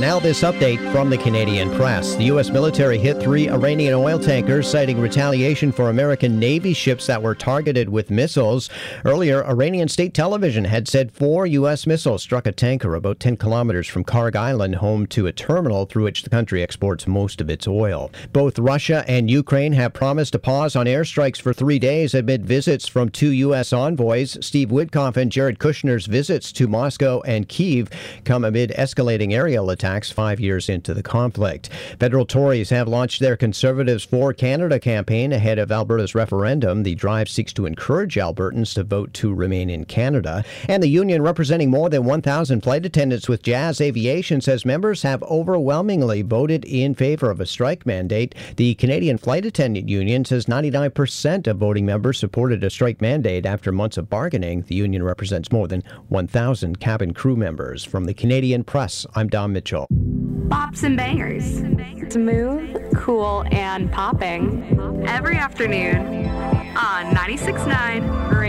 now this update from the Canadian press. The U.S. military hit 3 Iranian oil tankers, citing retaliation for American Navy ships that were targeted with missiles. Earlier, Iranian state television had said 4 U.S. missiles struck a tanker about 10 kilometers from Karg Island, home to a terminal through which the country exports most of its oil. Both Russia and Ukraine have promised a pause on airstrikes for 3 days amid visits from 2 U.S. envoys. Steve Witkoff and Jared Kushner's visits to Moscow and Kyiv come amid escalating aerial attacks 5 years into the conflict. Federal Tories have launched their Conservatives for Canada campaign ahead of Alberta's referendum. The drive seeks to encourage Albertans to vote to remain in Canada. And the union representing more than 1,000 flight attendants with Jazz Aviation says members have overwhelmingly voted in favor of a strike mandate. The Canadian Flight Attendant Union says 99% of voting members supported a strike mandate after months of bargaining. The union represents more than 1,000 cabin crew members. From the Canadian Press, I'm Don Mitchell. Bops and bangers. Smooth, cool, and popping. Every afternoon on 96.9